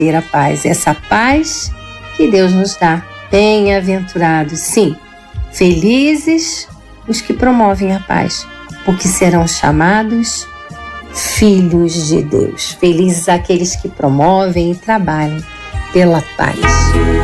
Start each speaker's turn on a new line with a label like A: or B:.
A: ter a paz, essa paz que Deus nos dá. Bem-aventurados, sim, felizes os que promovem a paz, porque serão chamados filhos de Deus. Felizes aqueles que promovem e trabalham pela paz.